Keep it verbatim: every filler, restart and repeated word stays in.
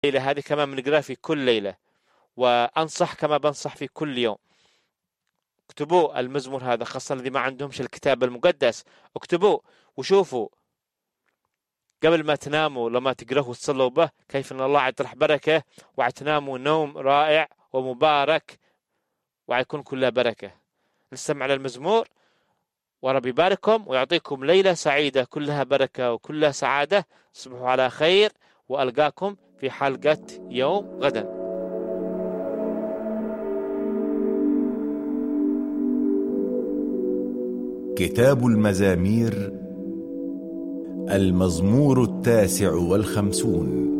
الليلة هذه كمان بنقرأ في كل ليلة، وأنصح كما بنصح في كل يوم. اكتبوا المزمور هذا، خاصة الذي ما عندهمش الكتاب المقدس، اكتبوا وشوفوا قبل ما تناموا لما تقرأه وتصلوا به كيف أن الله يطرح بركة وتناموا نوم رائع ومبارك ويكون كلها بركة. نستمع للمزمور ورب يبارككم ويعطيكم ليلة سعيدة كلها بركة وكلها سعادة. تصبحوا على خير وألقاكم في حلقة يوم غدا. كتاب المزامير، المزمور التاسع والخمسون.